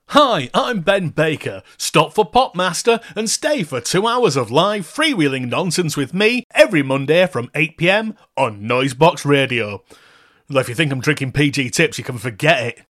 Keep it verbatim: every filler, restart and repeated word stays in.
Hi, I'm Ben Baker. Stop for Popmaster and stay for two hours of live freewheeling nonsense with me every Monday from eight p m on Noisebox Radio. Well, if you think I'm drinking P G tips, you can forget it.